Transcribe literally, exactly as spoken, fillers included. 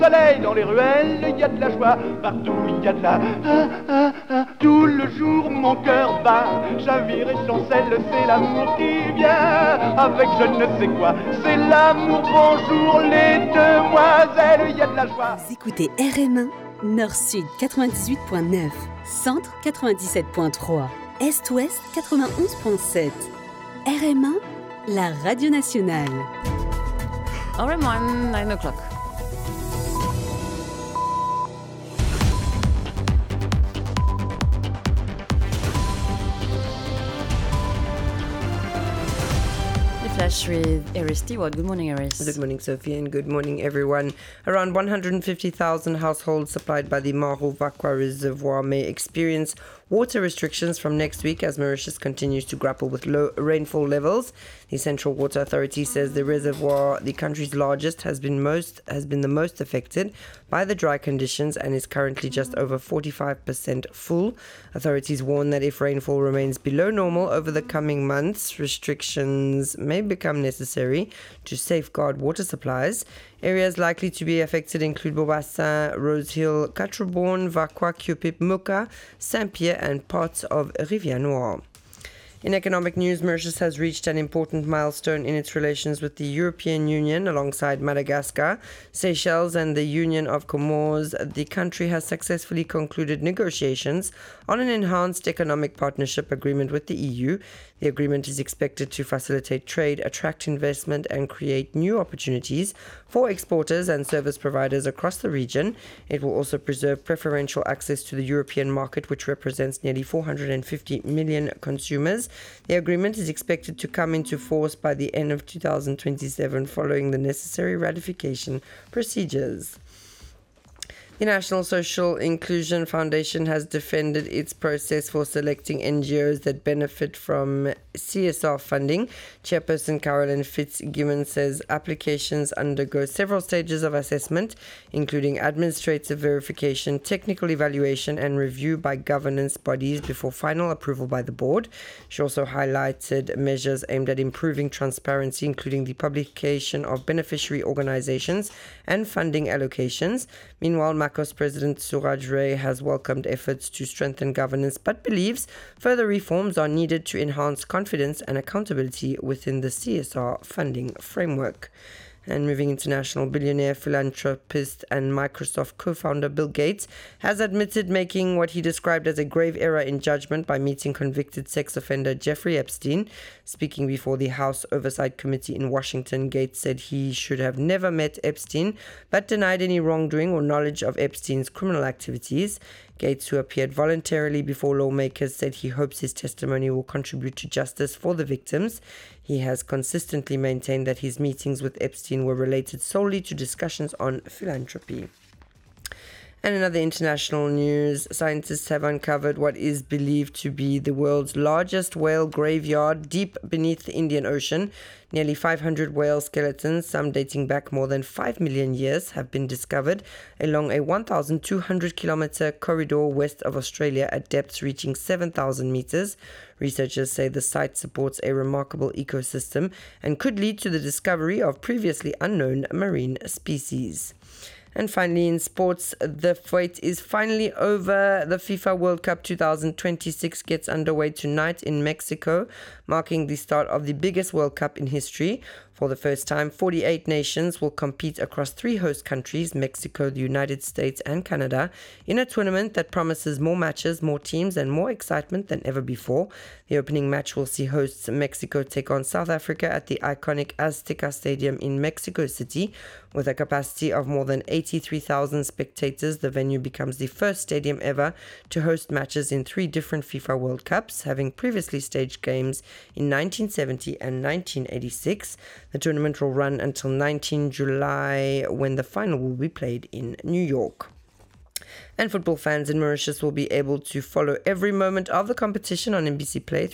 Soleil dans les ruelles, il y a de la joie, partout il y a de la ah, ah, ah. Tout le jour mon cœur bat, chavire et chancelle, c'est l'amour qui vient avec je ne sais quoi, c'est l'amour, bonjour les demoiselles, il y a de la joie. Vous écoutez R M un, Nord-Sud quatre-vingt-dix-huit virgule neuf, Centre quatre-vingt-dix-sept virgule trois, Est-Ouest quatre-vingt-onze virgule sept. R M un, la radio nationale. R M one, nine o'clock. Flash with Eris Stewart. Good morning, Eris. Good morning, Sophie, and good morning, everyone. Around one hundred fifty thousand households supplied by the Mahou Vakwa Reservoir may experience water restrictions from next week as Mauritius continues to grapple with low rainfall levels. The Central Water Authority says the reservoir, the country's largest, has been most has been the most affected by the dry conditions and is currently just over forty-five percent full. Authorities warn that if rainfall remains below normal over the coming months, restrictions may become necessary to safeguard water supplies. Areas likely to be affected include Bobassin, Rose Hill, Quatre-Bornes, Vakwa, Cupip, Moka, Saint-Pierre and parts of Rivière Noire. In economic news, Mauritius has reached an important milestone in its relations with the European Union alongside Madagascar, Seychelles and the Union of Comores. The country has successfully concluded negotiations on an enhanced economic partnership agreement with the E U. The agreement is expected to facilitate trade, attract investment and create new opportunities for exporters and service providers across the region. It will also preserve preferential access to the European market, which represents nearly four hundred fifty million consumers. The agreement is expected to come into force by the end of two thousand twenty-seven following the necessary ratification procedures. The National Social Inclusion Foundation has defended its process for selecting N G Os that benefit from C S R funding. Chairperson Carolyn Fitzgibbon says applications undergo several stages of assessment, including administrative verification, technical evaluation, and review by governance bodies before final approval by the board. She also highlighted measures aimed at improving transparency, including the publication of beneficiary organizations and funding allocations. Meanwhile, MACOS President Suraj Ray has welcomed efforts to strengthen governance, but believes further reforms are needed to enhance confidence and accountability within the C S R funding framework. And moving international, billionaire, philanthropist and Microsoft co-founder Bill Gates has admitted making what he described as a grave error in judgment by meeting convicted sex offender Jeffrey Epstein. Speaking before the House Oversight Committee in Washington, Gates said he should have never met Epstein, but denied any wrongdoing or knowledge of Epstein's criminal activities. Gates, who appeared voluntarily before lawmakers, said he hopes his testimony will contribute to justice for the victims. He has consistently maintained that his meetings with Epstein were related solely to discussions on philanthropy. And in other international news, scientists have uncovered what is believed to be the world's largest whale graveyard deep beneath the Indian Ocean. Nearly five hundred whale skeletons, some dating back more than five million years, have been discovered along a one thousand two hundred kilometer corridor west of Australia at depths reaching seven thousand meters. Researchers say the site supports a remarkable ecosystem and could lead to the discovery of previously unknown marine species. And finally, in sports, the fight is finally over. The FIFA World Cup twenty twenty-six gets underway tonight in Mexico, marking the start of the biggest World Cup in history. For the first time, forty-eight nations will compete across three host countries, Mexico, the United States and Canada, in a tournament that promises more matches, more teams and more excitement than ever before. The opening match will see hosts Mexico take on South Africa at the iconic Azteca Stadium in Mexico City. With a capacity of more than eighty-three thousand spectators, the venue becomes the first stadium ever to host matches in three different FIFA World Cups, having previously staged games in nineteen seventy and nineteen eighty-six. The tournament will run until nineteenth of July, when the final will be played in New York. And football fans in Mauritius will be able to follow every moment of the competition on M B C Play